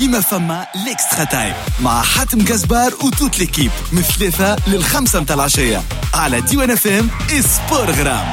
ديما فما ليكسترا تايم مع حاتم جزبار وتوت ليكيب من 3 ل5 متاع العشية على ديوان اف ام سبور غرام.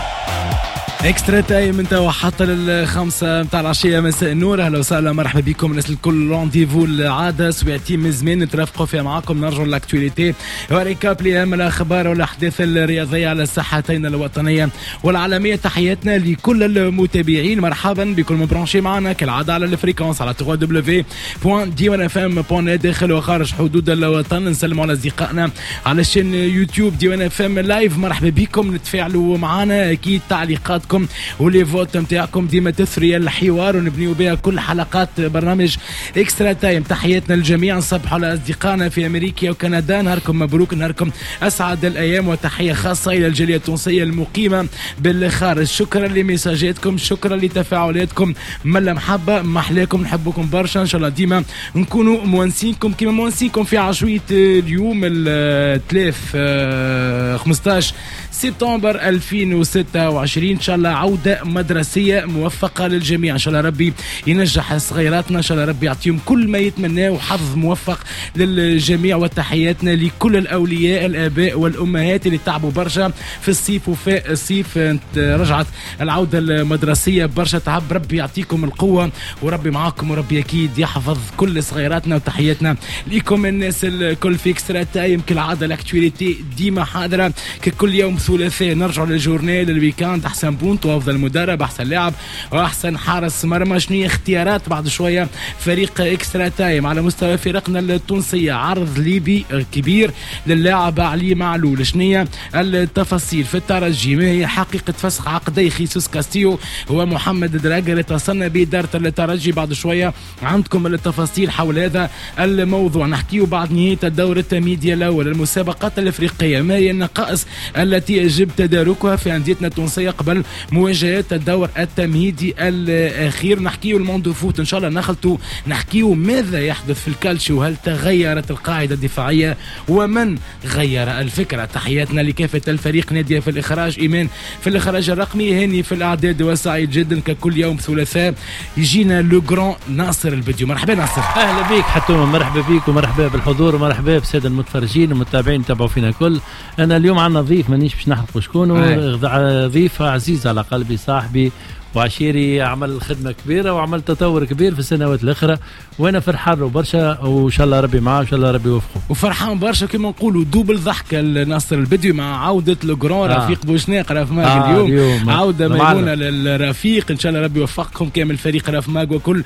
اكسترا تايم انت وحتى لل5 متاع العشيه. مساء النور، اهلا وسهلا، مرحبا بكم الناس الكل. رونديفو العاده سبعتي من زمان نترافقوا فيها معاكم، نرجعوا لاكتواليتي وريكاب لاهم الاخبار والاحداث الرياضيه على الساحتين الوطنيه والعالميه. تحياتنا لكل المتابعين، مرحبا بكل مبرانشي معنا كالعاده على الفريكونس على www.diwanfm.net داخل وخارج حدود الوطن. نسلموا على اصدقائنا على الشين يوتيوب ديوان اف ام لايف، مرحبا بكم، نتفاعلوا معنا اكيد. تعليقاتكم ولي فوت نتاعكم ديما تثري الحوار ونبنيو بها كل حلقات برنامج اكسترا تايم. تحياتنا للجميع، نصبحوا على اصدقائنا في امريكا وكندا، نهاركم مبروك، نهاركم اسعد الايام، وتحيه خاصه الى الجاليه التونسيه المقيمه بالخارج. شكرا لمساجاتكم، شكرا لتفاعلاتكم، ملا محبه، محلاكم، نحبكم برشا. ان شاء الله ديما نكونوا موانسينكم كما موانسينكم في عشويه اليوم الثلاث 15 سبتمبر 2026. ان شاء الله عودة مدرسية موفقة للجميع، ان شاء الله ربي ينجح صغيراتنا، ان شاء الله ربي يعطيهم كل ما يتمناه وحظ موفق للجميع. وتحياتنا لكل الاولياء الاباء والامهات اللي تعبوا برشا في الصيف وفاء الصيف، رجعت العودة المدرسية برشا تعب، ربي يعطيكم القوة وربي معاكم وربي اكيد يحفظ كل صغيراتنا. وتحياتنا لكم الناس الكل في اكسترا تايم كالعادة الاكتواليتي ديما حاضرة ككل يوم ثلاثاء. نرجع للجورنال الويكاند، احسن بونت وافضل مدرب، احسن لاعب واحسن حارس مرمى. شنو اختيارات بعد شويه فريق اكسترا تايم على مستوى فرقنا التونسيه؟ عرض ليبي كبير للاعب علي معلول. شنو التفاصيل في الترجي؟ ما هي حقيقه فسخ عقدي خيسوس كاستيو ومحمد دراجا اللي اتصلنا باداره الترجي؟ بعد شويه عندكم التفاصيل حول هذا الموضوع. نحكيه بعد نهايه الدور التمهيدي الاول المسابقات الافريقيه. ما هي النقائص التي يجب تداركها في انديتنا التونسيه قبل مواجهات الدور التمهيدي الاخير؟ نحكيو الموندو فوت ان شاء الله، نحكيو ماذا يحدث في الكالتشيو، هل تغيرت القاعده الدفاعيه ومن غير الفكره؟ تحياتنا لكافه الفريق، ناديه في الاخراج، ايمان في الاخراج الرقمي، هاني في الاعداد، وسعيد جدا ككل يوم ثلاثاء يجينا لو جران ناصر الفيديو. مرحبا ناصر. اهلا بك حتوم، مرحبا بك ومرحبا بالحضور ومرحبا بالساده المتفرجين والمتابعين تابعوا فينا كل. انا اليوم عندنا ضيف، مانيش باش نحرق شكون، ضيف عزيز على قلبي، صاحبي وعشيري، عمل خدمة كبيرة وعمل تطور كبير في السنوات الأخرى، وأنا فرحان له برشا، وإن شاء الله ربي معاه، إن شاء الله ربي يوفقه. وفرحان برشا كما نقولوا دوبل ضحكة لناصر البدوي مع عودة لوغران رفيق بوشناق راف ماج اليوم عودة ميمونة للرفيق، إن شاء الله ربي يوفقكم كامل فريق راف ماج وكل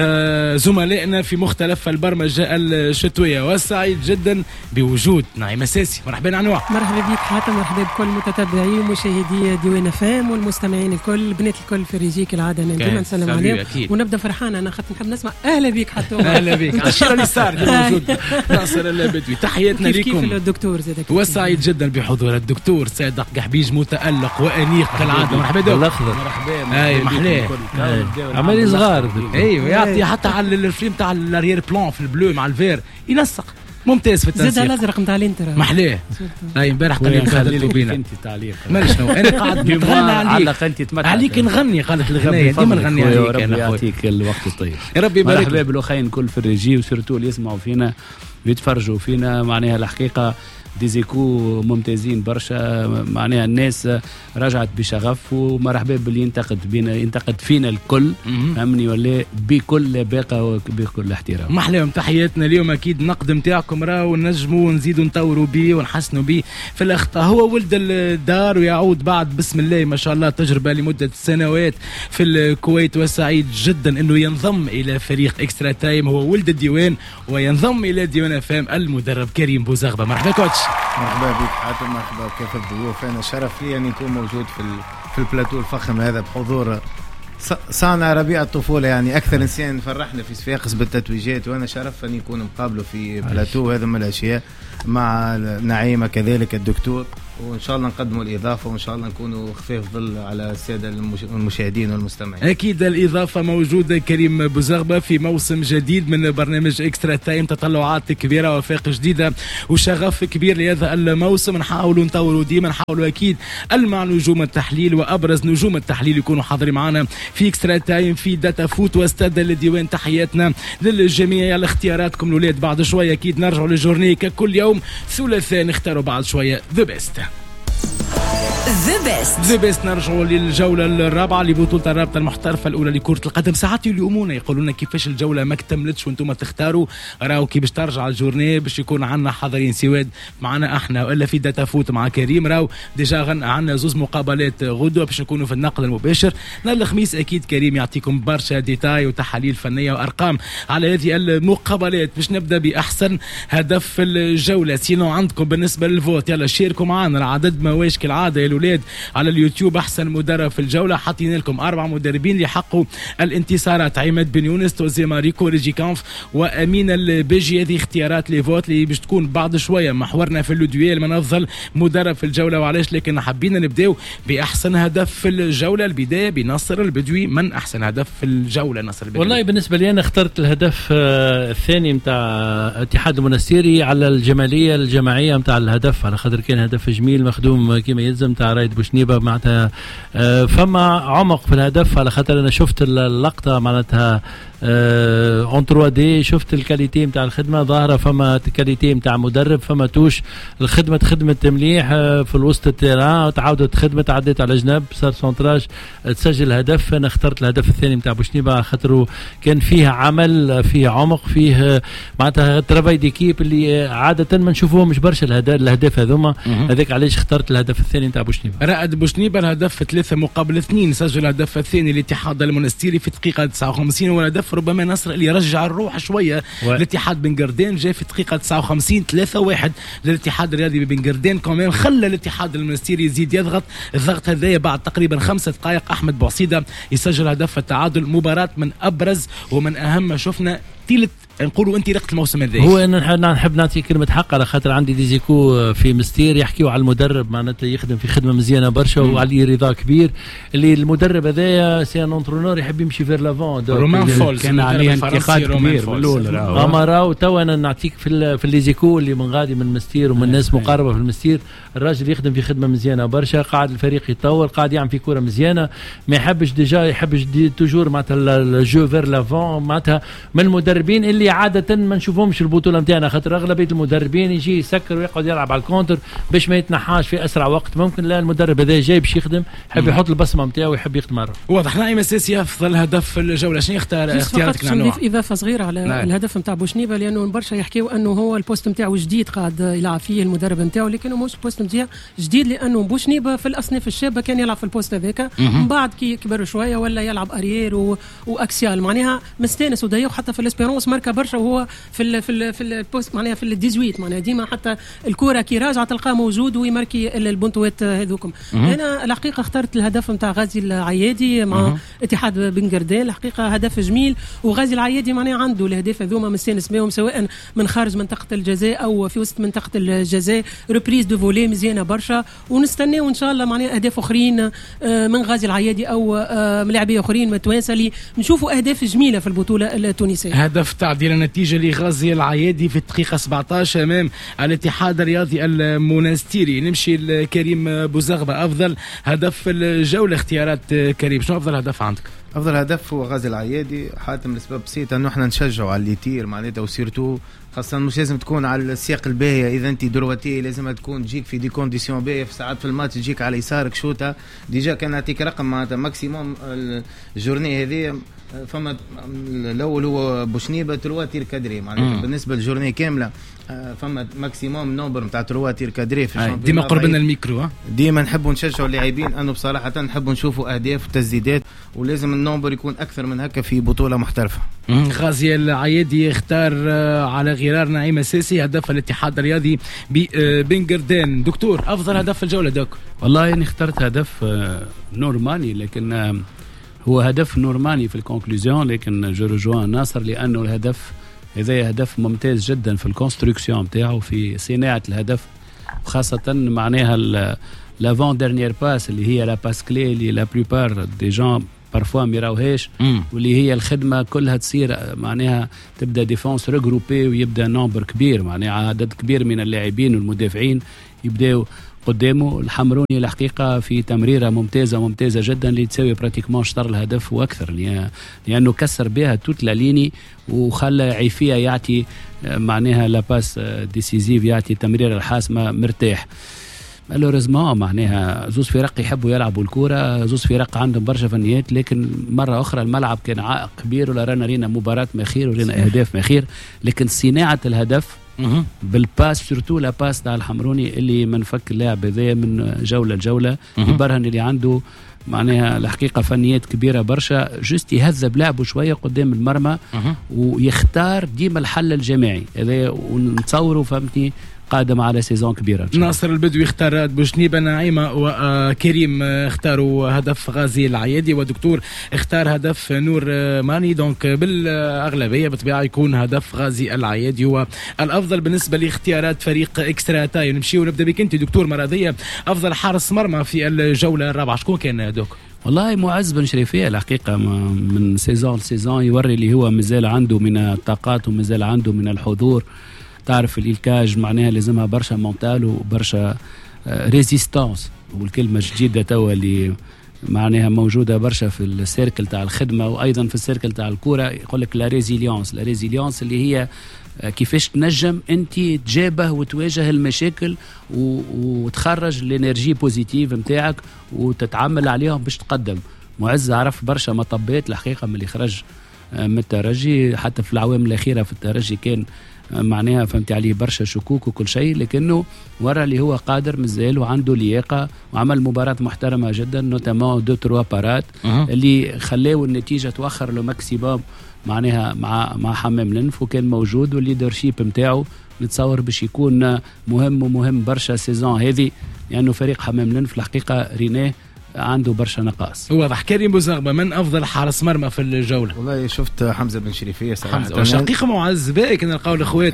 زملائنا في مختلف البرمجة الشتوية. وسعيد جدا بوجود نعيم أساسي. مرحبا عنوع. مرحبا بك حاتم، مرحبا بكل متتبعين ومشاهدي ديوان فام والمستمعين الكل، بنات الكل في ريجيك العاده ديما نسلم عليهم ونبدا فرحان. انا خاطر نحب نسمع اهلا بك حتى اهلا بك الشيء اللي صار موجود ناصر البدوي. تحياتنا لكم. كيف الدكتور زادك؟ وسعيد جدا بحضور الدكتور صادق قحبيج، متالق وانيق كالعاده. مرحبا دوك. مرحبا. اي محلاه عملي صغار. ايوه يعطي حتى على الفيلم تاع الاريير بلان في البلو مع الفير ينسق ممتاز في التنسيق. زاد الازرق نتاع الانتر محلاه. اي امبارح قال لي خليتو بينا انت تعليق مالي شنو انا قاعد نتغنى عليك نغني، قالت الغنايه ديما نغني عليك. ربي يعطيك الوقت الطيب، يا ربي يبارك. مرحبا بالاخوين كل في الريجي، وسيرتو اللي يسمعوا فينا ويتفرجوا فينا. معناها الحقيقه ديزيكو ممتازين برشا، معناها الناس رجعت بشغف، ومرحبا باللي ينتقد فينا الكل، فهمني ولا بكل لباقه وبكل احترام. محلاهم تحياتنا اليوم. اكيد النقد نتاعكم راهو نجموا ونزيدوا نطوروا به ونحسنوا به في الاخطاء. هو ولد الدار ويعود بعد بسم الله ما شاء الله تجربه لمده سنوات في الكويت، وسعيد جدا انه ينضم الى فريق اكسترا تايم. هو ولد الديوان وينضم الى ديوان افام المدرب كريم بوزغبه. مرحبا كوتش. مرحبا بك حاتم، مرحبا بكافة الضيوف. أنا شرف لي أن يكون موجود في البلاتو الفخم هذا بحضور صانع ربيع الطفولة، يعني أكثر إنسان فرحنا في صفاقس بالتتويجات، وأنا شرف أن يكون مقابله في بلاتو هذا من الأشياء مع نعيمة كذلك الدكتور وان شاء الله نقدموا الاضافه وان شاء الله نكونوا خفاف ظل على الساده المشاهدين والمستمعين. اكيد الاضافه موجوده كريم بوزغبه في موسم جديد من برنامج اكسترا تايم، تطلعات كبيره وافاق جديده وشغف كبير لهذا الموسم. نحاولوا نطوروا ديما، نحاولوا اكيد المع نجوم التحليل وابرز نجوم التحليل يكونوا حاضرين معنا في اكسترا تايم في داتا فوت واستاد الديوان. تحياتنا للجميع على اختياراتكم الاولاد. بعد شويه اكيد نرجعوا للجورني ككل يوم ثلاثاء، نختاروا بعد شويه ذا بيست. ذا بيست نرجعوا للجوله الرابعه لبطوله الرابطه المحترفه الاولى لكره القدم. ساعات يلومونا يقولوا لنا كيفاش الجوله ما كتملتش وانتم تختاروا، راهو كي باش ترجع الجورني باش يكون عندنا حاضرين سواد معنا احنا والا في داتا فوت مع كريم. راهو ديجا عندنا زوز مقابلات غدوه باش نكونوا في النقل المباشر. نهار الخميس اكيد كريم يعطيكم برشا ديتاي وتحاليل فنيه وارقام على هذه المقابلات. باش نبدا باحسن هدف في الجوله. سينو عندكم بالنسبه للفوت يلا شاركوا معنا، العدد مواش كالعاده يا الاولاد على اليوتيوب. احسن مدرب في الجوله حاطين لكم 4 مدربين اللي حقوا الانتصارات: عماد بن يونس، توزي ماريكو، ريجي كانف وامين البيجي. هذه اختيارات لي فوت اللي باش تكون بعد شويه محورنا في اللودويل من افضل مدرب في الجوله وعلاش، لكن حابين نبداو باحسن هدف في الجوله. البدايه بنصر البدوي. من احسن هدف في الجوله نصر البدوي؟ والله بالنسبه لي انا اخترت الهدف الثاني نتاع اتحاد المنستيري على الجماليه الجماعيه نتاع الهدف، على خاطر كان هدف جميل مخدوم كما يلزم تاع رايد بوشنيبه. معناتها فما عمق في الهدف، على خاطر انا شفت اللقطه معناتها اون 3 دي، شفت الكاليتي نتاع الخدمه ظاهره، فما الكاليتي نتاع مدرب، فما توش الخدمه خدمه مليح في الوسط التيران، تعاودت خدمه عديت على جنب صار سونتراج تسجل هدف. انا اخترت الهدف الثاني نتاع بوشنيبه على خاطر كان فيه عمل، فيه عمق، فيه معناتها ترافاي ديكيب اللي عاده ما نشوفوهمش برشا الاهداف هذوما. هذاك علاش اخترت الهدف الثاني نتاع بوشنيبه. رائد بوشنيبه الهدف 3 مقابل 2، سجل الهدف الثاني الاتحاد المنستيري في دقيقه 59، والهدف ربما نصر اللي رجع الروح شويه. الاتحاد بن قردان جاء في دقيقه 59 3-1 للاتحاد الرياضي بن قردان، كمان خلى الاتحاد المنستيري يزيد يضغط. الضغط هذايا بعد تقريبا 5 دقائق احمد بوعصيده يسجل هدف التعادل. مباراه من ابرز ومن اهم ما شفنا ثالث نقولوا انت رقت الموسم هذا. هو انا نحب نعطي كلمه حق على خاطر عندي ديزيكو في مستير يحكيوا على المدرب معناتها يخدم في خدمه مزيانه برشا وعليه رضا كبير. اللي المدرب هذايا سي ان انترونور يحب يمشي فير لافون. رومان فولز كان عليه انتقاد كبير بالاول. اما راهو تو انا نعطيك في الليزيكو اللي من غادي من مستير ومن ناس مقاربه في المستير. الراجل يخدم في خدمه مزيانه برشا، قاعد الفريق يتطور، قاعد يعمل في كره مزيانه، ما يحبش ديجا يحبش توجور معناتها الجو فير لافون. معناتها من المدربين اللي عاده ما نشوفهمش البطوله نتاعنا، خاطر اغلبيه المدربين يجي يسكر ويقعد يلعب على الكونتر باش ما يتنحاش في اسرع وقت ممكن. لا، المدرب هذا جاي باش يخدم، يحب يحط البصمه نتاعو ويحب يخدم مره. واضح. نعيم السيسي افضل هدف في الجوله، شنو اختياراتك؟ نضيف اضافه صغيره على الهدف نتاع بوشنيبه، لانه برشا يحكيوا انه هو البوست نتاعو جديد قاعد يلعب فيه المدرب نتاعو، لكنه مش البوست نتاعو جديد، لانه بوشنيبه في الاصناف الشابه كان يلعب في البوست هذاك، من بعد كي كبر شويه ولا يلعب اريير واكسيال، معناها مستانس ودايو حتى في الاسبيرونس ماركا برشا وهو في البوست معناها في الديزويت، معناها ديما حتى الكره كي راجعه تلقاه موجود ويماركي البونتوات هذوكم. انا الحقيقه اخترت الهدف نتاع غازي العيادي مع اتحاد بن قردان، الحقيقه هدف جميل، وغازي العيادي معناها عنده الاهداف هذوما مستانس بهم سواء من خارج منطقه الجزاء او في وسط منطقه الجزاء. ريبريز دو فولي مزيانه برشا، ونستناو ان شاء الله معناها اهداف اخرين من غازي العيادي او ملاعبيه اخرين متوانسه اللي نشوفوا اهداف جميله في البطوله التونسيه. هدف تعديل النتيجه لغازي العيادي في الدقيقه 17 امام الاتحاد الرياضي المنستيري. نمشي لكريم بوزغبه، افضل هدف في الجوله. اختيارات كريم، شنو افضل هدف عندك؟ افضل هدف هو غازي العيادي، حاتم لسبب بسيط انه احنا نشجعوا على اللي يطير معناتها، وسيرتو خاصة مش لازم تكون على السياق الباهية. إذا أنت درواتي لازم تكون تجيك في دي كونديسيون باهية، في ساعات في الماتش تجيك على يسارك شوطة. ديجا كان نعطيك رقم معناتها ماكسيموم الجورني هذه، فما الأول هو بوشنيبة 3 تير كادري معناتها بالنسبة للجورني كاملة، فما ماكسيموم نومبر نتاع 3 تير كادري في ديما قربنا الميكرو. ديما نحبوا نشجعوا اللاعبين انه بصراحه نحبوا نشوفوا اهداف وتسديدات، ولازم النومبر يكون اكثر من هكا في بطوله محترفه. غازي العيادي اختار على غرار نعيم السيسي هدف الاتحاد الرياضي بن قردان. دكتور، افضل هدف في الجوله دوك؟ والله اني اخترت هدف نورماني، لكن هو هدف نورماني في الكونكلوزيون، لكن جو رجوان ناصر لانه الهدف هذا هدف ممتاز جدا في الكونستركسيون بتاعه، في صناعه الهدف وخاصة معناها لافون ديرنيير باس اللي هي لا باس كلي اللي لا بلوبار دي جون بارفوا ما يراوهاش، واللي هي الخدمة كلها تصير معناها تبدأ ديفونس ريغروبي ويبدأ نومبر كبير معناها عدد كبير من اللاعبين والمدافعين يبدأوا قدامه. الحمروني الحقيقة في تمريرة ممتازة جدا اللي تساوي براتيكمون شطر الهدف واكثر، لانه كسر بها توت لا ليني وخلى عيفية يعطي معناها لاباس ديسيزيف، يعطي تمريرة الحاسمة مرتاح. مالوريزمون معناها زوز فرق يحبوا يلعبوا الكرة، زوز فرق عندهم برشا فنيات، لكن مرة أخرى الملعب كان عائق كبير، ولا رينا مباراة مخير ورينا أهداف مخير، لكن صناعة الهدف بالباس سورتو لا باس تاع الحمروني اللي منفك اللاعب هذا من جولة لجولة يبرهن اللي عنده معناها الحقيقة فنيات كبيرة برشا، جست يهذب لعبه شوية قدام المرمى ويختار ديما الحل الجماعي هذا، ونتصوره فهمتني قادم على سيزون كبيرة. ناصر البدوي اختار بوشنيبة، نعيمة وكريم اختاروا هدف غازي العيادي، ودكتور اختار هدف نور ماني. دونك بالأغلبية بطبيعة يكون هدف غازي العيادي هو الأفضل بالنسبة لاختيارات فريق إكسترا تاي. نمشي ونبدأ بك أنت دكتور مرضية، أفضل حارس مرمى في الجولة الرابعة شكون كان دوك؟ والله معز بن شريفية الحقيقة من سيزون لسيزون يوري اللي هو مازال عنده من الطاقات ومازال عنده من الحضور. تعرف الإلكاج معناها لازمها برشا مونتال وبرشا ريزيستانس، والكلمة جديدة توا اللي معناها موجودة برشا في السيركل تاع الخدمة وأيضا في السيركل تاع الكورة، يقول لك لا ريزيليونس اللي هي كيفاش تنجم أنت تجابه وتواجه المشاكل وتخرج الانرجي بوزيتيف متاعك وتتعامل عليهم باش تقدم. معز عرف برشا مطبات الحقيقة من اللي خرج من الترجي، حتى في العوام الأخيرة في الترجي كان معناها فهمت عليه برشا شكوك وكل شيء، لكنه ورا اللي هو قادر مازال وعنده لياقة وعمل مباراة محترمة جدا، نوتامون 2-3 بارات اللي خلاو النتيجة توخر له ماكسيموم معناها مع حمام لنف، وكان موجود والليدرشيب متاعه نتصور باش يكون مهم برشا سيزون هذه، لأنه فريق حمام لنف الحقيقة ريناه عنده برشا نقاص. واضح. كريم بوزغبة، من أفضل حارس مرمى في الجولة؟ والله شفت حمزة بن شريفية صراحة، شقيقة معز باقي كان نلقاو الأخوات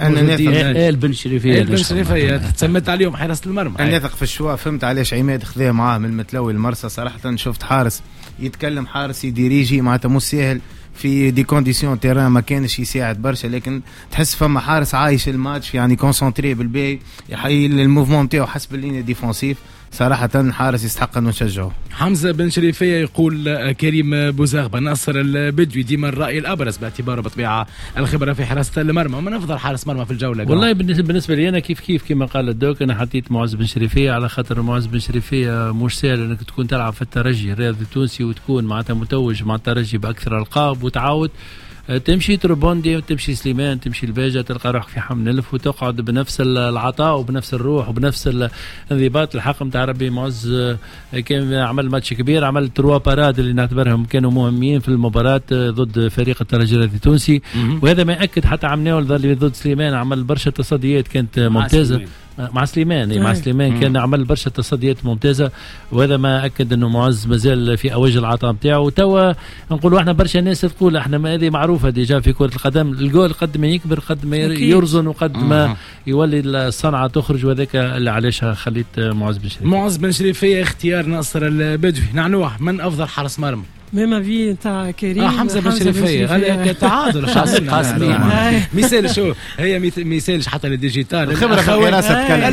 بن شريفية تسمت عليهم حارس المرمى. أنا نثق في الشواء، فهمت علاش عماد خذاه معاه من المتلوي المرسى. صراحة شفت حارس يتكلم، حارس يديريجي معناتها مش سهل في دي كونديسيون تيران، ما كانش يساعد برشا، لكن تحس فما حارس عايش الماتش يعني كونسنتري بالباقي، يحيي الموفمون تاعو حسب اللينيا ديفونسيف. صراحة حارس يستحق أن نشجعه. حمزة بن شريفية يقول كريم بوزغبة. ناصر البدوي ديما الرأي الأبرز باعتباره بطبيعة الخبرة في حراسة المرمى، ومن أفضل حارس مرمى في الجولة؟ والله بالنسبة لي أنا كيف كما قال الدوك، أنا حطيت معز بن شريفية على خاطر معز بن شريفية مش سهل أنك تكون تلعب في الترجي الرياضي التونسي وتكون معناتها متوج مع الترجي بأكثر ألقاب، وتعاود تمشي تربوندي وتمشي سليمان تمشي الباجة تلقى روحك في حمل نلف وتقعد بنفس العطاء وبنفس الروح وبنفس الانضباط. الحق متاع ربي معز كان عمل ماتش كبير، عمل 3 باراد اللي نعتبرهم كانوا مهمين في المباراة ضد فريق الترجي الرياضي التونسي، وهذا ما يأكد حتى عمناول ضد سليمان عمل برشا تصديات كانت ممتازة مع سليمان كان عمل برشا تصديات ممتازة، وهذا ما أكد أنه معز مازال في أوج العطاء متاعه. وتوا نقولوا احنا برشا ناس تقول احنا ما هذه معروفة ديجا في كرة القدم، الجول قد ما يكبر قد ما يرزن وقد ما يولي الصنعة تخرج، وذاك اللي علاش خليت معز بن شريفية. اختيار ناصر البدوي. نعنوح، من أفضل حارس مرمى؟ ميما في تاع كريم حمزة بن شريفية. هذا تعادل قاسمين مثال، شو هي مثالش حتى للديجيتال. الخبرة في الحراسة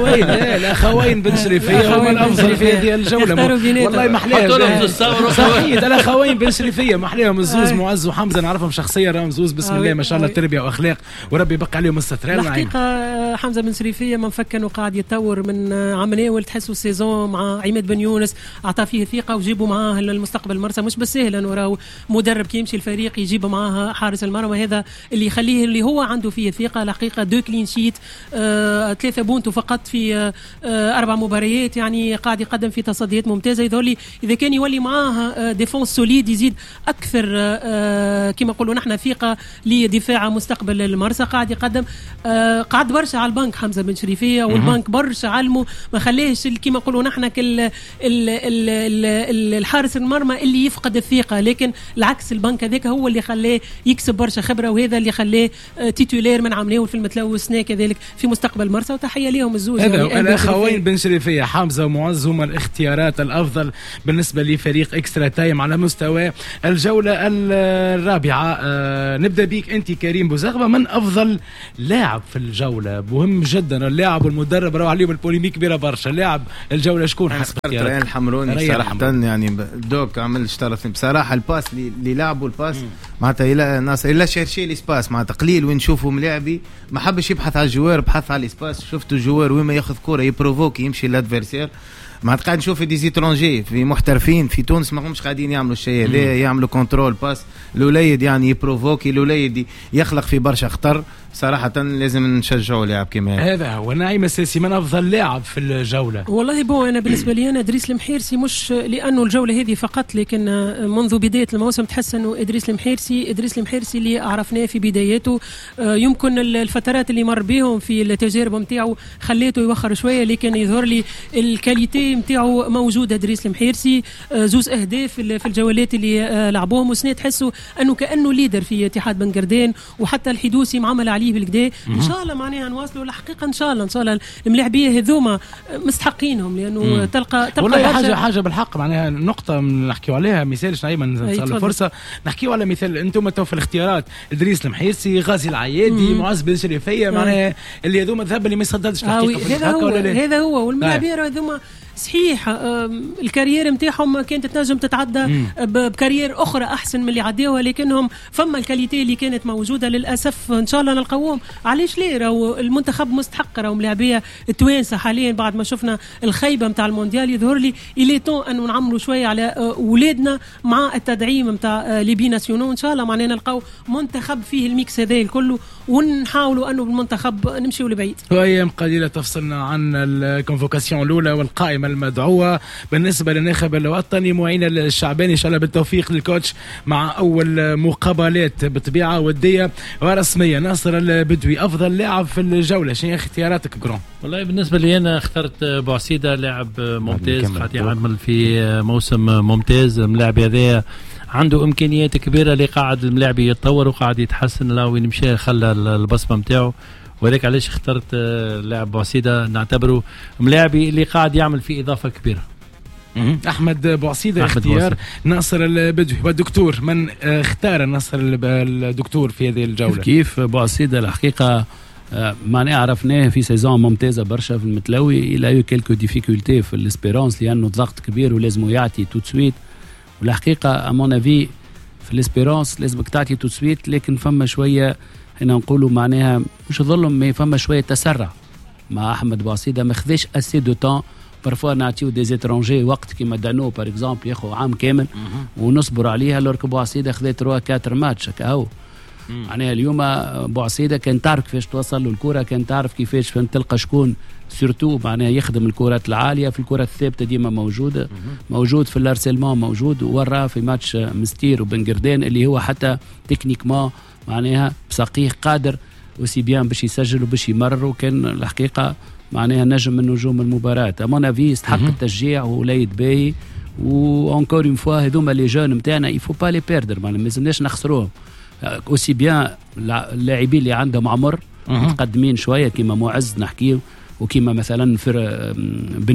الأخوين بن شريفية هم الأفضل في هذه الجولة. والله محلاهم صحيح الأخوين بن شريفية محلاهم الزوز، معز وحمزة نعرفهم شخصيا، راهم زوز بسم الله ما شاء الله تربية وأخلاق، وربي يبقى عليهم الستر. الحقيقة حمزة بن شريفية من فكن وقاعد يتطور من عمناول، تحسوا السيزون مع عماد بن يونس أعطى فيه ثقة وجيبوا معاه المستقبل مرسى، مش بس سهل انه راهو مدرب كيمشي الفريق يجيب معاه حارس المرمى، هذا اللي يخليه اللي هو عنده فيه ثقه. الحقيقه 2 كلين شيت، 3 بونت فقط في 4 مباريات، يعني قاعد يقدم في تصديات ممتازه. اذا كان يولي معاه ديفونس سوليد يزيد اكثر كما نقولوا نحن ثقه لدفاع مستقبل المرسى. قاعد يقدم قاعد برشا على البنك حمزه بن شريفيه، والبنك برشا علمه، ما خليهش كما نقولوا نحن الحارس المرمى اللي يفقد الثقة، لكن العكس البنك هذاك هو اللي خلاه يكسب برشا خبرة، وهذا اللي خلاه تيتولير من عمليه في المتلوث سنة كذلك في مستقبل مرسى. وتحية لهم الزوج. هذا الأخوين بن شريفية حمزة ومعز هما الاختيارات الأفضل بالنسبة لفريق إكسترا تايم على مستوى الجولة الرابعة. نبدأ بيك أنت كريم بوزغبة، من أفضل لاعب في الجولة؟ مهم جدا اللاعب والمدرب راهو عليهم البوليميك كبيرة برشا. لاعب الجولة شكون حسب اختيارك؟ ريان الحمروني صراحة، يعني دوك عمل اشترطني بصراحة الباس اللي لعبوا الباس معناتها إلى ناس إلا شيرشي الاسباس معناتها قليل وين نشوفوا ملاعبي ما حبش يبحث على الجوار، بحث على الاسباس. شفتوا الجوار وين ما ياخذ كرة يبروفوكي يمشي للادفيرسير. ما قاعد نشوف دي زيترونجي في محترفين في تونس ما همش قاعدين يعملوا الشيء هذا، يعملوا كنترول باس. الوليد يعني يبروفوكي، الوليد يخلق في برشا خطر. صراحة لازم نشجعوا لاعب كما هذا هو. نعيم الساسي، من أفضل لاعب في الجولة؟ والله أنا بالنسبة لي أنا إدريس المحيرسي، مش لأنه الجولة هذه فقط، لكن منذ بداية الموسم تحس أنه إدريس المحيرسي اللي عرفناه في بداياته. يمكن الفترات اللي مر بهم في التجارب متاعه خليته يوخر شوية، لكن يظهر لي الكاليتي متاعه موجودة. إدريس المحيرسي زوز أهداف في الجولات اللي لعبوهم، وسنة تحسوا أنه كأنه ليدر في اتحاد بنقردين، وحتى الحدوسي معمل عليه بالكدا. ان شاء الله معناها نواصلوا الحقيقه. ان شاء الله الملاعبيه هذوما مستحقينهم، لانه تلقى والله حاجه بالحق معناها نقطه نحكيوا عليها. مثالش نعيم نسال فرصه نحكيوا على مثال. انتم تو في الاختيارات إدريس المحيرسي، غازي العيادي، معز بن شريفيه، معناها اللي هذوما الذهب اللي ما يصددش هذا هو والملاعبيه هذوما صحيح. الكارير متاعهم كانت تنجم تتعدى بكارير أخرى أحسن من اللي عديوها، لكنهم فما الكاليتي اللي كانت موجودة للأسف. إن شاء الله نلقاوهم. علاش ليه؟ راهو المنتخب مستحق، راهو ملاعبية التوانسة حاليا بعد ما شفنا الخيبة متاع المونديال. يظهر لي إليتون أنه نعملوا شوية على ولادنا مع التدعيم متاع ليبي ناسيونو. إن شاء الله معناها نلقاو منتخب فيه الميكس هذا كله، ونحاولوا أنه بالمنتخب نمشيوا لبعيد. وأيام قليلة تفصلنا عن الكونفوكاسيون الأولى والقائمة المدعوة بالنسبة للناخب الوطني. معين الشعباني إن شاء الله بالتوفيق للكوتش مع أول مقابلات بطبيعة ودية ورسمية. ناصر البدوي، أفضل لاعب في الجولة، شنو اختياراتك جرون؟ والله بالنسبة لي أنا اخترت بوعسيدة، لاعب ممتاز قاعد يعمل في موسم ممتاز. اللاعب هذا عنده إمكانيات كبيرة اللي قاعد الملاعب يتطور وقاعد يتحسن. لا وين مشى خلى البصمة متاعه، وذلك علاش اخترت لاعب بوعسيدة. نعتبره ملاعبي اللي قاعد يعمل فيه إضافة كبيرة. أحمد بوعسيدة اختيار ناصر البدوي. والدكتور، من اختار ناصر الدكتور في هذه الجولة؟ كيف بوعسيدة الحقيقة معناها عرفناه في سيزون ممتازة برشا في المتلوي. إلى يو كيلكو ديفيكولتي في الاسبيرانس لأنه ضغط كبير ولازم يعطي تو سويت. والحقيقة أمون أفي في الاسبيرانس لازمك تعطي تو سويت، لكن فما شوية هنا نقولوا معناها مش ظلم، ما فما شوية تسرع مع أحمد بوعسيدة. ما خذاش أسي دو طون. بارفوا نعطيو دي زيترونجي وقت كيما دانو بار اكزومبل ياخذ عام كامل ونصبر عليها. لورك بوعسيدة خذا 3-4 ماتش هكاهو. معناها اليوم بوعسيدة كان تعرف كيفاش توصل له الكرة، كان تعرف كيفاش تلقى شكون سورتو معناها يخدم الكرات العالية. في الكرة الثابتة ديما موجود في الارسلمان موجود. ووراه في ماتش مستير وبنقردان اللي هو حتى تكنيكمان معناها بساقيه قادر وسي بيان باش يسجل وباش يمرر. وكان الحقيقة معناها نجم من نجوم المباراة. أمون أفي يستحق التشجيع ووليد باهي. وانكور اون فوا هذوما لي جون نتاعنا يفو با لي بيردر، ما لازمناش نخسروهم. اوسي بيان اللاعبين اللي عندهم عمر متقدمين شويه كيما معز نحكيه، وكيما مثلا بن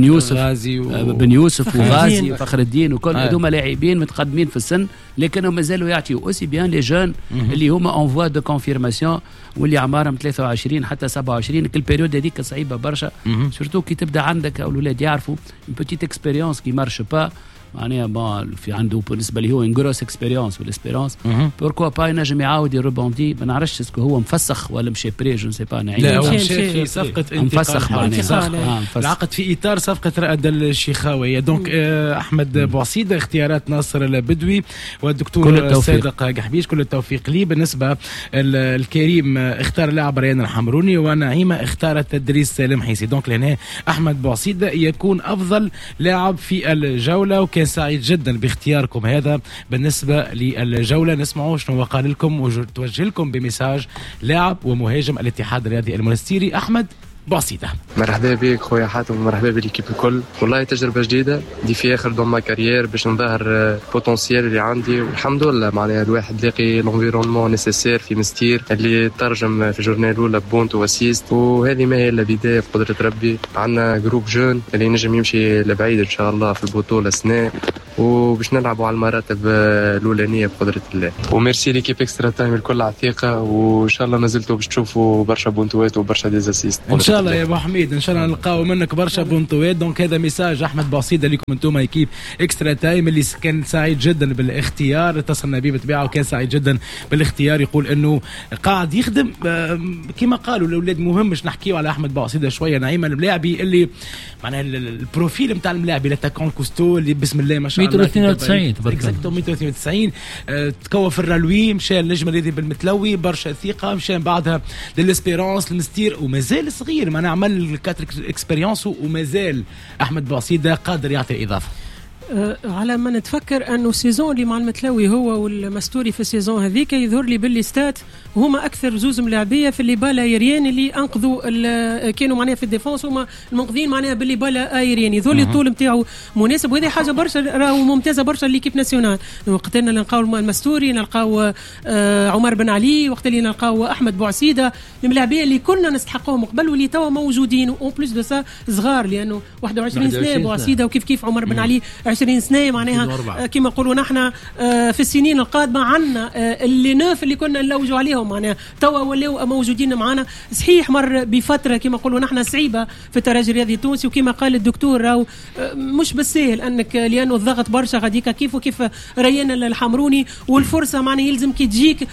يوسف وغازي وفخر الدين وكل هذوما لاعبين متقدمين في السن، لكنهم مازالوا يعطيوا اوسي بيان لي جون اللي هما اون فوا دو كونفيرماسيون واللي عمارهم 23 حتى 27. كل بيريود هذيك صعيبه برشا، سورتو كي تبدا عندك اولاد يعرفوا بوتيت اكسبيريونس كي مارش با معناها في عنده بالنسبه لي هو ان غروس اكسبيريونس والاسبيرونس بوركوا با ينجم يعاود يروبوندي. ما نعرفش اسكو هو مفسخ ولا مشي بري جو سي با. لا هو مشى في صفقه مفسخ العقد في اطار صفقه رائد الشيخاوي. دونك احمد بوعسيدة اختيارات ناصر البدوي والدكتور صادق قحبيش كل التوفيق لي. بالنسبه الكريم اختار لاعب ريان الحمروني ونعيمه اختارت إدريس المحيسي. دونك لهنا احمد بوعسيدة يكون افضل لاعب في الجوله، وكان سعيد جدا باختياركم هذا بالنسبة للجولة. نسمعوا شنو قال لكم وتوجه لكم بمساج لاعب ومهاجم الاتحاد الرياضي المنستيري أحمد بوعزيدة. مرحبا بك خويا حاتم ومرحبا بالكيب الكل. والله تجربة جديدة دي في آخر دون ما كارير باش نظهر البوتنسيال اللي عندي، والحمد لله معناها الواحد لاقي لونفيرونمون نيسيسير في مستير اللي ترجم في الجورنال الأولى بونت واسيست، وهذه ما هي إلا بداية بقدرة ربي. عندنا جروب جون اللي نجم يمشي لبعيد إن شاء الله في البطولة السنة، وباش نلعبوا على المراتب الأولانية بقدرة الله. وميرسي ليكيب اكسترا تايم الكل على الثقة، وإن شاء الله مازلتوا باش تشوفوا برشا بونتوات وبرشا ديزاسيست ان شاء الله يا ابو حميد. ان شاء الله نلقاو منك برشا بونتوات. دونك هذا ميساج احمد بوعزيدة لكم انتم ايكيب اكسترا تايم اللي كان سعيد جدا بالاختيار، اتصلنا به بطبيعه وكان سعيد جدا بالاختيار. يقول انه قاعد يخدم كما قالوا الاولاد. مهم باش نحكيو على احمد بوعزيدة شويه. نعيمه الملاعبي اللي معناها البروفيل نتاع الملاعبي لاتاكون كوستو اللي بسم الله ما شاء الله 192 تبارك الله 192 تكون في الرلوي، مشى النجم الذي بالمتلوي برشا ثقه، مشى بعدها للاسبيرونس المستير ومازال صغير. ما نعمل كاتر اكسبيريونس ومازال احمد بوعزيدة قادر يعطي اضافه. على ما نتفكر انه السيزون اللي مع المتلوي هو والمستوري في السيزون هذيك يظهر لي باللي ستات هما اكثر زوز ملاعبيه في اللي بالا ايريان اللي انقذوا كانوا معناها في الديفونس، هما المنقذين معناها باللي بالا ايريان. يظهر لي الطول نتاعو مناسب، وهذه حاجه برشا راهو ممتازه برشا ليكيب ناسيونال. وقت اللي نلقاو المستوري، نلقاو عمر بن علي، وقت اللي نلقاو احمد بوعزيدة، الملاعبيه اللي كنا نستحقوهم قبل واللي توا موجودين اون بليس دو سا صغار، لانه 21 سنه بوعزيدة وكيف كيف عمر بن علي 20 سنه معناها كما نقولوا نحن في السنين القادمه عندنا اللي نوف اللي كنا نلوجوا عليهم معناها توا ولاو موجودين معنا. صحيح مر بفتره كما نقولوا نحن صعيبه في الترجي الرياضي التونسي، وكما قال الدكتور راهو مش بالسهل انك لانه الضغط برشا غاديكا كيف وكيف ريان الحمروني، والفرصه معناها يلزم كي تجيك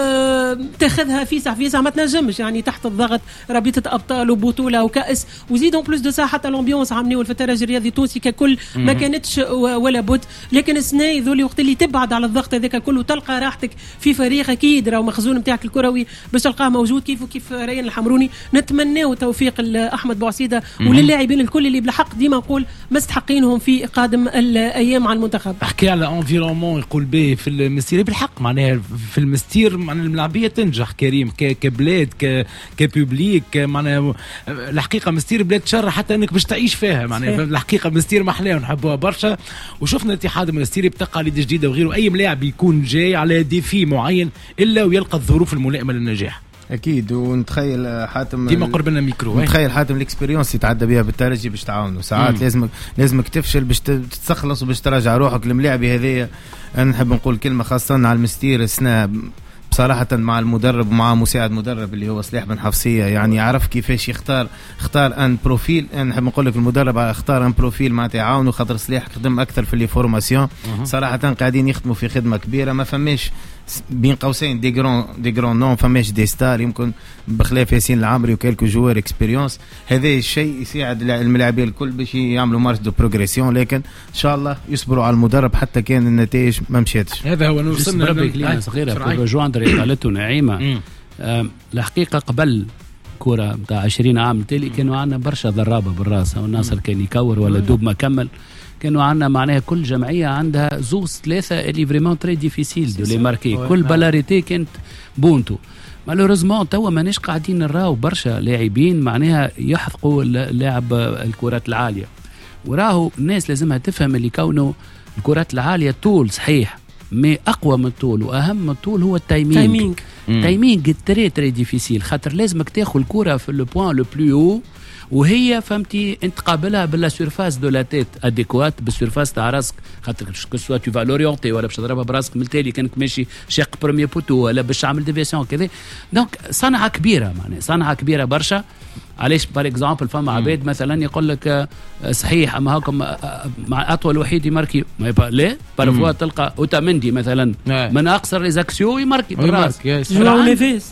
تاخذها فيسع ما تنجمش يعني تحت الضغط رابطه ابطال وبطوله وكاس وزيدون بلوس دو سا. حتى الامبيونس عاملين في الترجي الرياضي التونسي ككل ما كانتش ولا بد، لكن السنه ذولي وقت اللي تبعد على الضغط هذاك كله تلقى راحتك في فريق اكيد راهو مخزون نتاعك الكروي باش تلقاه موجود كيف وكيف ريان الحمروني. نتمناو توفيق احمد بوعزيدة وللاعبين الكل اللي بالحق ديما نقول مستحقينهم في قادم الايام على المنتخب. احكي على انفيرونمون يقول به في المستير بالحق معناها في المستير معناها الملاعبيه تنجح كريم كبلاد كبوبليك معناها الحقيقه مستير بلاد شر حتى انك باش تعيش فيها معناها الحقيقه مستير محلاه ونحبوها برشا. وشفنا الاتحاد المنستيري بتقاليد جديده وغيره. اي ملاعب يكون جاي على ديفي معين الا ويلقى الظروف الملائمه للنجاح اكيد. ونتخيل حاتم ديما قرب لنا الميكرو، نتخيل حاتم الاكسبيريونس يتعدى بها بالترجي باش تعاونوا ساعات لازمك تفشل باش تتخلص وباش تراجع روحك. الملاعبي هذيا انا نحب نقول كلمه خاصه على المستير السنه بصراحة مع المدرب ومع مساعد مدرب اللي هو صليح بن حفصية، يعني عرف كيفاش اختار ان بروفيل. انا نحب نقول لك المدرب اختار ان بروفيل معناتها يعاونوا خاطر صليح خدم اكثر في لي فورماسيون. صراحة قاعدين يخدموا في خدمة كبيرة، ما فماش بين قوسين دي جرون نون، فماش دي ستار يمكن بخلاف ياسين العمري وكالكو جوار اكسبيريونس. هذا الشيء يساعد الملاعبين الكل باش يعملوا مارش دو بروغريسيون، لكن ان شاء الله يصبروا على المدرب حتى كان النتائج ما مشاتش. هذا هو نوصلنا لكلمة صغيرة في جواندر قالته نعيمة. الحقيقة قبل كرة بتاع 20 عام تالي كانوا عندنا برشا ضرابة بالراس، والناصر كان يكور ولا دوب ما كمل. كانوا عندنا معناها كل جمعية عندها زوز ثلاثة اللي فريمون تري ديفيسيل دو لي ماركي، كل بالاريتي كانت بونتو. مالوريزمون توا مانيش قاعدين نراو برشا لاعبين معناها يحققوا لعب الكرات العالية. وراهو الناس لازمها تفهم اللي كونه الكرات العالية طول صحيح، مي اقوى من الطول واهم من الطول هو التايمينج تري تري ديفيسيل، خاطر لازمك تاخذ الكره في لو بوين لو بلو وهي فهمتي انت قابلها بلا سيرفاس دو لا تيت اديكوات بالسيرفاس تاع راسك، خاطر كو سوا تو فا لوريونتي ولا باش تضربها براسك من التالي كانك ماشي شاق بروميير بوتو ولا باش تعمل ديفيسيون كذا. دونك صنعه كبيره معناها صنعه كبيره برشا. علاش بار اكزامبل فما عباد مثلا يقول لك صحيح اما هاكم مع اطول وحيد يماركي ما يبقى لا بارفوا تلقى اوتامندي مثلا من اقصر لي زاكسيو يماركي بالراس. جواو نيفيس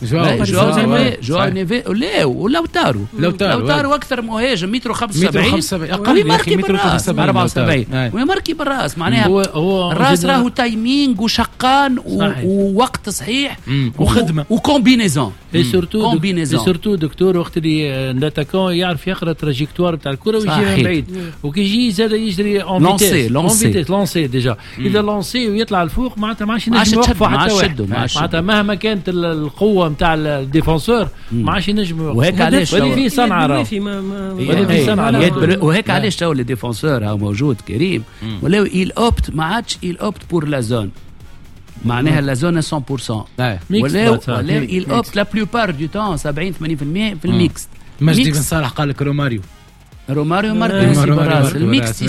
جواو نيفيس ولا تارو اكثر مهاجم متر 75 اقل يماركي بالراس 74 ويماركي بالراس. معناها الراس راهو تايمينج وشقان ووقت صحيح وخدمه وكومبينيزون سورتو دكتور وقت اللي لاتاكون يعرف يقرا تراجيكتوار تاع الكره ويجي من بعيد وكي يجي زاد يجري اون فيتيس لونسي ديجا اذا لونسي ويطلع الفوق معناتها ما عادش ينجم يوقفوا حتى واحد معناتها مهما كانت القوه نتاع الديفونسور ما عادش ينجم يوقف. وهيك علاش في صنعه وهيك علاش تو لي ديفونسور ها موجود كريم ولاو إيل أوبت ما عادش إيل أوبت بور لا زون معناها لا زون 100% ولاو إيل أوبت لا بلوبار دو تون 70-80% في الميكس. مجدي بن صالح قال لك روماريو ماركوس براس الميكس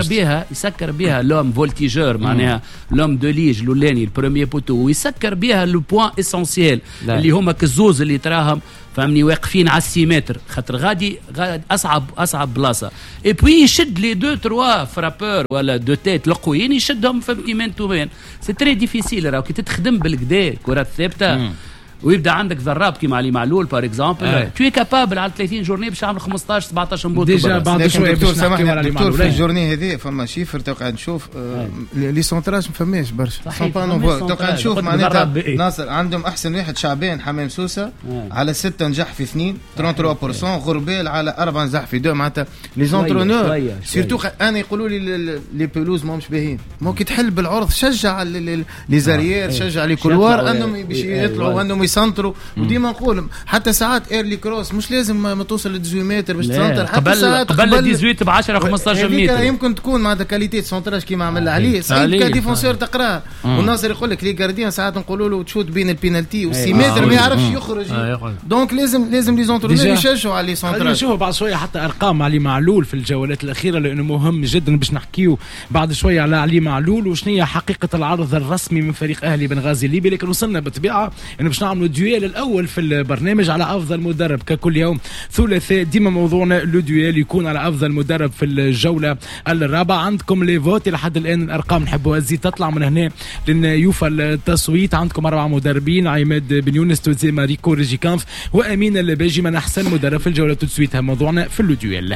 يسكر بها لوم فولتيجور معناها لوم دو ليج لولاني البروميي بوتو ويسكر بها لو بوين اسونسييل اللي هما كالزوز اللي تراهم فهمني واقفين على السيمتر خاطر غادي اصعب بلاصه اي بوي يشد لي 2-3 فرابور ولا دو تيت القويين يشدهم فهمتي مان تو مان سي تري ديفيسيل راهو كي تتخدم بالكدا كرات ثابته ويبدا عندك ضراب كيما علي معلول بار اكزومبل تو كابابل على 30 جورني باش تعمل 15-17 مبوط ديجا بعد شويه دكتور سامحني دكتور في الجورني هذه فما شيفر توقع نشوف لي سونتراج ما فماش برشا توقع نشوف معناتها ناصر عندهم احسن واحد شعبان حمام سوسه على 6 نجح في 2 33% غربال على 4 نجح في 2 معناتها لي زونترونور سيرتو انا يقولوا لي لي بلوز ماهمش باهيين ممكن تحل بالعرض شجع لي زاريير شجع لي كولوار انهم باش يطلعوا انهم يسنطروا وديما نقول حتى ساعات ايرلي كروس مش لازم ما توصل ل 18 متر باش تسنطر حتى ساعات قبل 18 ب 10 15 متر يمكن تكون مع كاليتي سونتراج كيما عمل عليه سعيد كديفونسور تقراه والناصر يقول لك لي جارديان ساعات نقولوا له تشوت بين البينالتي و6 متر ما يعرفش يخرج دونك لازم لي زونترونور يشجعوا على لي سونتراج. نشوفوا بعد شويه حتى ارقام علي معلول في الجولات الاخيره لانه مهم جدا باش نحكيو بعد شويه على علي معلول وشنو هي حقيقه العرض الرسمي من فريق اهلي بنغازي الليبي. لكن وصلنا بالطبيعه انه باش نعملوا الديويل الاول في البرنامج على افضل مدرب ككل يوم ثلاثاء ديما موضوعنا لو ديويل يكون على افضل مدرب في الجوله الرابعه. عندكم لي فوت لحد الان الارقام نحبوا تزيد تطلع من هنا لان يوفى التصويت. عندكم 4 مدربين عماد بن يونس توزي ماريكو ريجي كانف وامين الباجي من احسن مدرب في الجوله تسويتها موضوعنا في لو ديويل.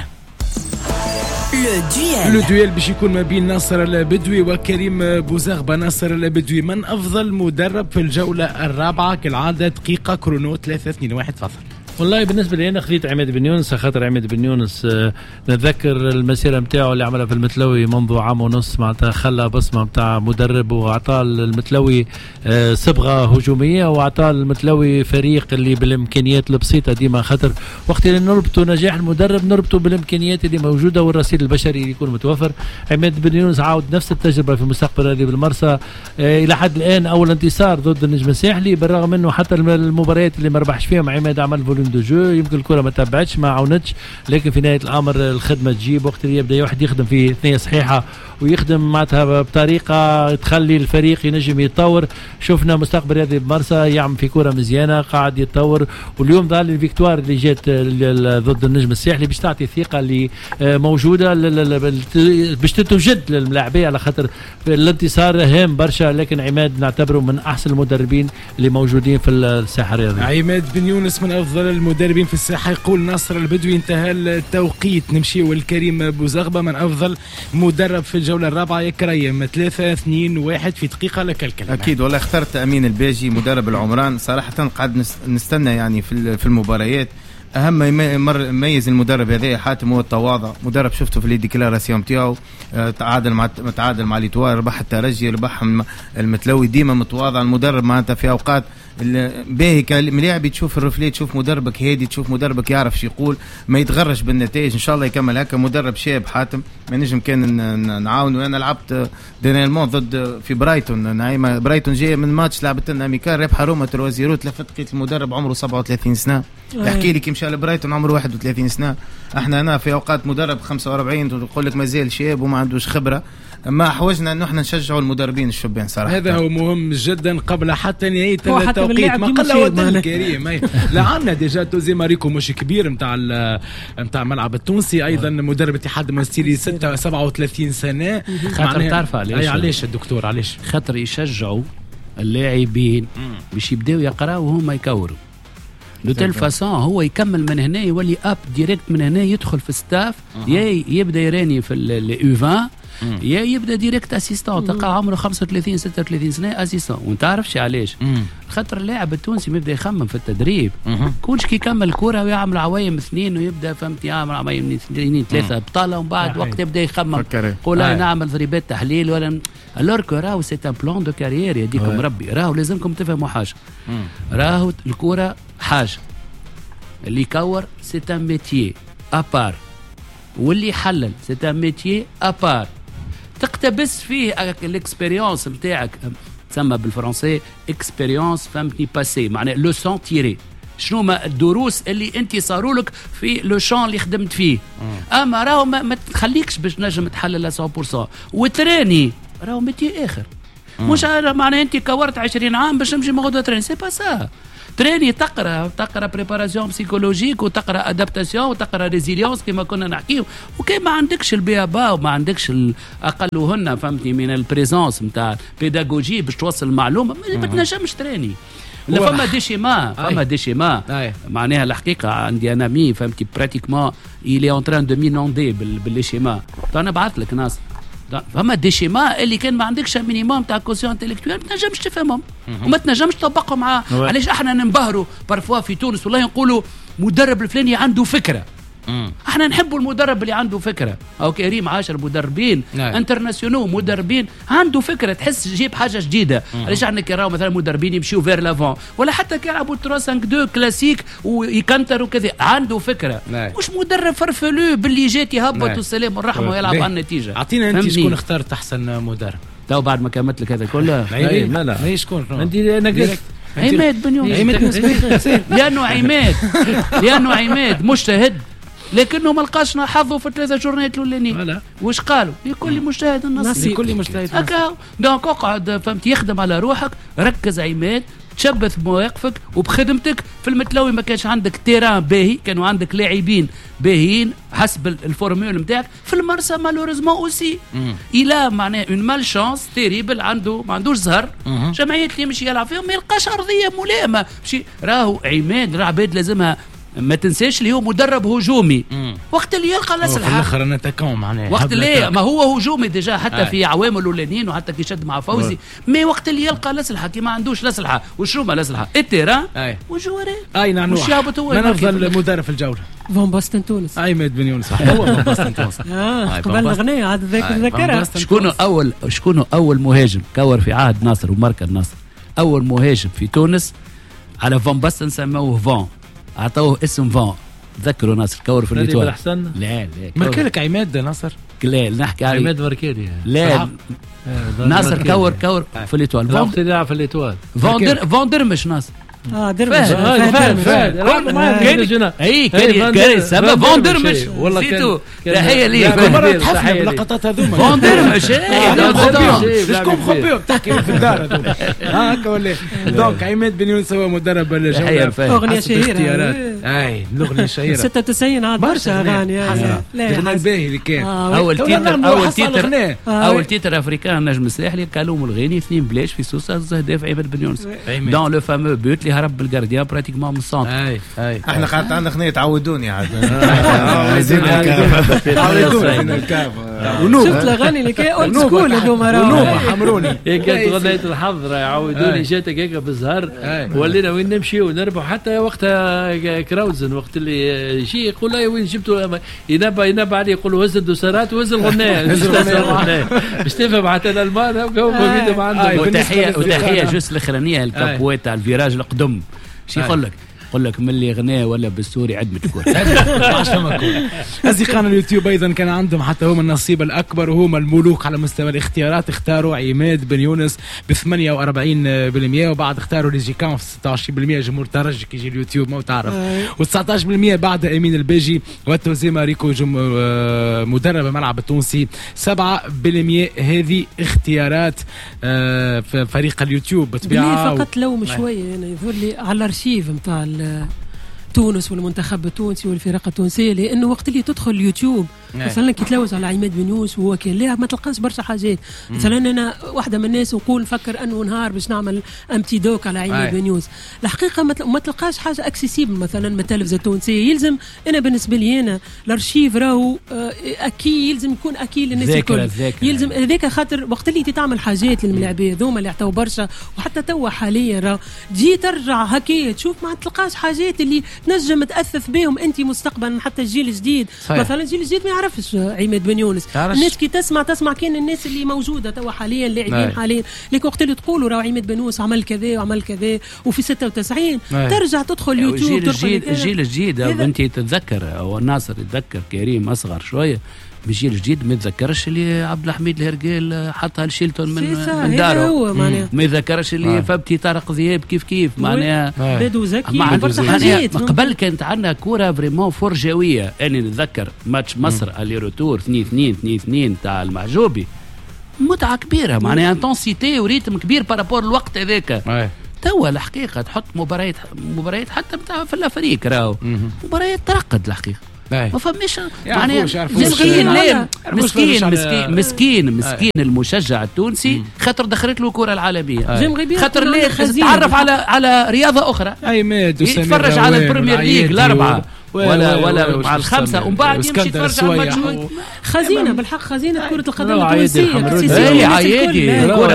لو ديويل باش يكون ما بين ناصر البدوي وكريم بوزغبة. ناصر البدوي من افضل مدرب في الجوله الرابعه كالعاده دقيقه كرونو 3-2-1 فضل. والله بالنسبه لي انا خذيت عماد بن يونس خاطر عماد بن يونس نتذكر المسيره نتاعو اللي عملها في المتلوي منذ عام ونص معناتها خلى بصمه نتاع مدرب واعطى المتلوي صبغه هجوميه واعطى المتلوي فريق اللي بالامكانيات البسيطه ديما خاطر وقت اللي نربطوا نجاح المدرب نربطوا بالامكانيات اللي موجوده والرصيد البشري اللي يكون متوفر. عماد بن يونس عاود نفس التجربه في المستقبل هذه بالمرسى الى حد الان اول انتصار ضد النجم الساحلي بالرغم انه حتى المباريات اللي ما ربحش فيهم عماد عمل فوليوم دو جو يمكن الكره ما تبعتش ما عاونتش لكن في نهايه الامر الخدمه تجيب وقت اللي يبدا واحد يخدم في ثنيه صحيحه ويخدم معناتها بطريقه تخلي الفريق ينجم يتطور. شفنا مستقبل رياضي بمرسى يعمل في كره مزيانه قاعد يتطور واليوم ظل الفيكتوار اللي جات ضد النجم الساحلي باش تعطي الثقه اللي موجوده باش تتوجد للاعبيه على خاطر الانتصار هام برشا لكن عماد نعتبره من احسن المدربين اللي موجودين في الساحه الرياضيه. عماد بن يونس من افضل المدربين في الساحه. يقول ناصر البدوي انتهى التوقيت. نمشي والكريم بوزغبة من افضل مدرب في الجوله الرابعه يا كريم 3-2-1 في دقيقه لك الكلمه. اكيد والله اخترت امين الباجي مدرب العمران صراحه قاعد نستنى يعني في المباريات اهم ما يميز المدرب هذا حاتم هو التواضع. مدرب شفته في الديكلاراسيون تاعو تعادل مع ليتوار ربح الترجي ربح المتلوي ديما متواضع. المدرب معناتها في اوقات باهي كلاعب تشوف الرفلي تشوف مدربك هادي تشوف مدربك يعرف شو يقول ما يتغرش بالنتائج. ان شاء الله يكمل هكا مدرب شاب حاتم ما نجم كان نعاون. وانا لعبت دينيلمون ضد في برايتون نعيمه برايتون جايه من ماتش لعبت لنا اميكال ربح روما 3-0 تلفت لقيت المدرب عمره 37 سنه يحكي لي كي مشى لبرايتون عمره 31 سنه. احنا هنا في اوقات مدرب 45 تقول لك مازال شاب وما عندوش خبره. ما حوجنا انه احنا نشجعوا المدربين الشبان صراحه. هذا هو مهم جدا قبل حتى نهايه التوقيت ما قل ودل كريم. لا عندنا ديجا توزي ماريكو مش كبير نتاع الملعب التونسي ايضا مدرب اتحاد مونستيري 37 سنه. خاطر تعرف علاش الدكتور علاش خاطر يشجعوا اللاعبين باش يبداو يقراوا وهم يكوروا دو تيل فاسون هو يكمل من هنا يولي اب ديريكت من هنا يدخل في ستاف يا يبدا يراني في الاي 20 يا يبدا ديريكت اسيستون تلقى عمره 35 36 سنه اسيستون وانت عارفش علاش خاطر اللاعب التونسي يبدا يخمم في التدريب كونش كي يكمل الكره ويعمل عوايم اثنين ويبدا فهمت يعمل عوايم اثنين ثلاثه بطاله ومن بعد وقت يبدا يخمم يقول نعمل ضربات تحليل ولا الور كو راهو سي ان بلان دو كارير يديكم ربي راهو لازمكم تفهموا حاجه راهو الكره حاجه اللي يكور سي ان ميتيي ابار واللي يحلل سي ان ميتيي ابار تقتبس فيه الاكسبيريونس نتاعك تسمى بالفرنسي اكسبيريونس فهمتني باسي معناها لو سون تيري شنو ما الدروس اللي انت صاروا لك في لو شان اللي خدمت فيه اما راهو ما تخليكش باش نجم تحلل 100% وتراني راهو ميتي اخر مش معناها انت كورت 20 عام باش نمشي غدوه تراني سي با سا تريني تقرا بريباراسيون بسيكولوجيك وتقرا ادابتاسيون وتقرا ريزيليونس كما كنا نحكيو وكان ما عندكش البيابا وما عندكش اقلهن فهمتني من البريزونس نتاع بيداغوجي باش توصل المعلومه ما تنجمش تريني لا فما دي شيما معناها الحقيقه عندي انا مي فهمتي براتيكمون إلي اون تران دو مينوندي باللي شيما انا بعث لك ناس فما دي شيما اللي كان ما عندكش مينيموم تاع كونسيون انتيليكتويل ما تنجمش تفهمهم وما تنجمش تطبقهم معاه علاش احنا ننبهروا بارفوا في تونس والله نقولوا مدرب الفلاني عنده فكره احنا نحبوا المدرب اللي عنده فكره او كريم 10 مدربين انترناسيونال مدربين عنده فكره تحس جيب حاجه جديده علاش احنا كي راهو مثلا مدربين يمشيو فير لافون ولا حتى كي يلعبوا 3 5 2 كلاسيك ويكنتروا كذا عنده فكره مش مدرب فرفلو باللي جات يهبط والسلام والرحمه ويلعب على النتيجه اعطينا انت شكون اخترت احسن مدرب تو بعد ما كملت لك هذا كله لا شكون انت انا قلت عماد بن يونس لانه عماد مجتهد لكنه ما لقاش حظه في 3 جورنات الاولانيين واش قالوا لكل مجتهد النصيب لكل مجتهد هكا دونك اقعد فهمت يخدم على روحك ركز عماد تشبث بمواقفك وبخدمتك في المتلوي ما كانش عندك تيران باهي كانوا عندك لاعبين باهيين حسب الفورمول نتاعك في المرسى مالوريزمون اوسي الى معناه اون مال شانس تيريبل ما عندوش زهر جمعيات اللي يمشي يلعب فيهم ما يلقاش ارضيه ملائمه راهو عماد عباد لازمها ما تنساش اللي هو مدرب هجومي وقت اللي يلقى الاسلحه في الاخر انا تكون معناها وقت اللي ما هو هجومي ديجا حتى في عوامل الاولانيين وحتى كي شد مع فوزي مي وقت اللي يلقى الاسلحه كي ما عندوش الاسلحه وشنو ما الاسلحه التيران والجواري نعم مش يهبط هو من افضل مدرب في الجوله فون باستن تونس عماد بن يونس هو فون باستن تونس قبل الاغنيه عاد ذاكرها شكون اول مهاجم كور في عهد ناصر وماركا النصر اول مهاجم في تونس على فون باستن سموه فون عطوه اسم فان ذكروا ناصر كور في الإيطوال لا ماركالك عماد ناصر لا نحكي على عماد ماركالي لا ناصر كور في الإيطوال وقت يلعب في الإيطوال فان درمش ناصر درمش فهد كان سبب فان درمش والله تحيه ليه مره تحفنا باللقطات هذوما فان درمش شكون خبيو بتحكي في الدار هذوما هكا ولا دونك عماد بن يونس هو مدرب الجوله اغنيه شهيره الاغنيه الشهيره 96 عاد برشا اغاني لا الباهي اللي كان اول تيتر افريكان نجم الساحلي كالوم الغيني 2 بلاش في سوسه هداف عماد بن يونس دون لو فامو بوت اللي هرب بالجارديان براتيكمون من السونتر احنا قاعد عندنا خنيه تعودوني عاد عايزين الكاف شفت الاغاني اللي كان اولد سكول هذوما راهو حمروني كانت غنية الحظ يعودوني جاتك هيك بالزهر ولينا وين نمشي ونربح حتى وقتها كراوزن وقت اللي شيء يقول لي وين جبتوا ينبع عليه يقولوا هز الدوسرات وهز الغناء باش تفهم حتى الالمان هكا فيديو عندهم وتحيه جوست الاخرانيه الكابوات تاع الفيراج القدم شي يقول لك ملي غناه ولا بالسوري عدمة الكل أصدقائنا اليوتيوب أيضا كان عندهم حتى هم النصيب الأكبر وهم الملوك على مستوى الاختيارات اختاروا عماد بن يونس ب 48% وبعد اختاروا ليجيكان في 16% جمهور ترجي كيجي اليوتيوب ما تعرف و19% بعد أمين الباجي والتوزيما ريكو مدرب الملعب التونسي 7% هذه اختيارات في فريق اليوتيوب بطبيعة فقط لو شوية يعني يظهر لي على الارشيف متاع تونس والمنتخب التونسي والفرق التونسية لأنه وقت اللي تدخل اليوتيوب مثلا كي تلوز على عماد بن يونس وهو كان لاعب ما تلقاش برشا حاجات. مثلا انا واحده من الناس نقول نفكر انه نهار باش نعمل امتيدوك على عماد بن يونس، الحقيقه ما تلقاش حاجه اكسيسيبل مثلا من التلفزه التونسيه. يلزم انا بالنسبه لي انا الارشيف راهو اكيد يلزم يكون اكيد للناس الكل، يلزم هذاك خاطر وقت اللي تعمل حاجات للملاعبيه ذوما اللي عطاو برشا وحتى توا حاليا راه تجي ترجع هكايا تشوف ما تلقاش حاجات اللي تنجم تاثث بهم انت مستقبلا حتى الجيل الجديد. مثلا الجيل الجديد ما يعرفش عماد بن يونس، الناس كي تسمع كان الناس اللي موجوده توا حاليا لاعبين حاليا، لكن وقت اللي تقولوا راه عماد بن يونس عمل كذا وعمل كذا وفي 96 ترجع تدخل يوتيوب الجيل الجديد انت تتذكر او الناصر يتذكر كريم اصغر شويه بالجيل الجديد ما يتذكرش اللي عبد الحميد الهرقيل حطها لشيلتون من داره، ما يتذكرش اللي فبتي طارق ذياب كيف معناها بدو زكي قبل كانت عندنا كوره فريمون فرجاويه. انا نتذكر ماتش مصر اللي روتور 2-2 تاع المعجوبي، متعه كبيره معناها انتنسيتي وريتم كبير بارابور الوقت هذاك. توا الحقيقه تحط مباريات حتى بتاع في الافريق راهو مباريات ترقد الحقيقه ما فماش معناها مسكين المشجع التونسي خاطر دخلت له الكره العالميه، خاطر ليه تعرف على رياضه اخرى، يتفرج على البريمير ليج الاربعه ولا مع الخمسه ومن بعد يمشي يتفرج على الماتش. خزينه بالحق خزينه كره القدم التونسيه. عايدي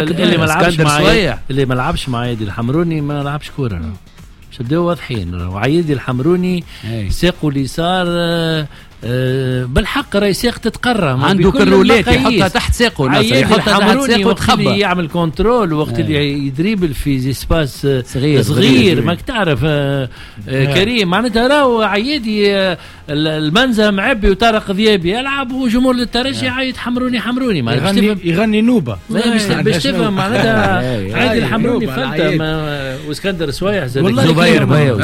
اللي ما لعبش مع عايدي الحمروني ما لعبش كوره، بدأوا واضحين. وعيدي الحمروني ساقه اليسار بالحق راهي ساق تتقرى عنده كرولات يحطها تحت ساقه، يحطها تحت ساقه وقت اللي يعمل كنترول وقت اللي يدريبل في سباس صغير ماك تعرف كريم معناتها راهو عيدي المنزه معبي وطارق ذيابي يلعب وجمهور الترجي عايد حمروني يغني نوبه باش تفهم معناتها عيدي الحمروني فهمت واسكندر سوايع زبير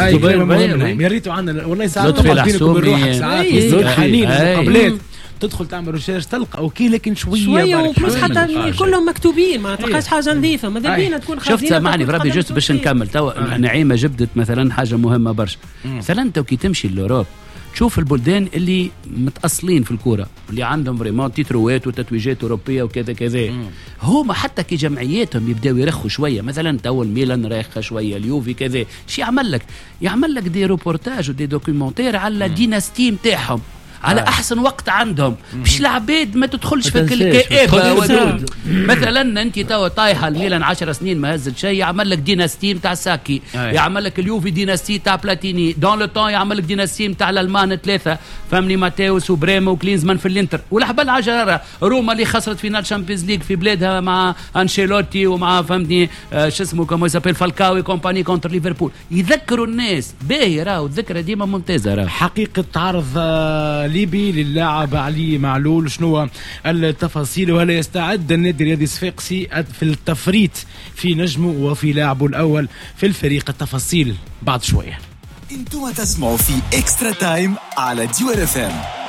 يا ريتو عندنا والله ساعات بينكم الروح ساعات حنين مقابلات تدخل تعمل ريسيرش تلقى اوكي لكن شويه وبلس حتى كلهم مكتوبين ما تلقاش حاجه نظيفه ماذا بينا تكون خزينه. شفت سامعني بربي جست باش نكمل توا نعيمه جبدت مثلا حاجه مهمه برشا. مثلا تو كي تمشي لأوروب تشوف البلدان اللي متأصلين في الكورة اللي عندهم فريمون تيتروات وتتويجات أوروبية وكذا كذا، هما حتى كي جمعياتهم يبداو يرخوا شوية، مثلا تو الميلان رايخة شوية اليوفي كذا، شي يعمل لك دي روبورتاج ودي دوكيومنتير على ديناستي متاعهم على احسن وقت عندهم باش العباد ما تدخلش في الكآبه ودود. مثلا انت توا طايحه الميلان 10 سنين ما هزت شيء، يعمل لك ديناستي نتاع ساكي، يعمل لك اليوفي ديناستي تاع بلاتيني، دون لو طون يعمل لك ديناستي نتاع الالمان 3 فهمني ماتيوس وبريمو وكلينزمان في الانتر، والحبل عجرة روما اللي خسرت فينال شامبيونز ليج في بلادها مع انشيلوتي ومع فهمني شو اسمه كما يسمى فالكاوي كومباني كونتر ليفربول. يذكروا الناس باهي راهو الذكرى ديما ممتازه راهو. حقيقه تعرض ليبي للاعب علي معلول شنو التفاصيل وهل يستعد النادي الرياضي الصفاقسي في التفريط في نجمه وفي لاعبه الاول في الفريق؟ التفاصيل بعد شويه. انتم تسمعوا في اكسترا تايم على ديوان FM.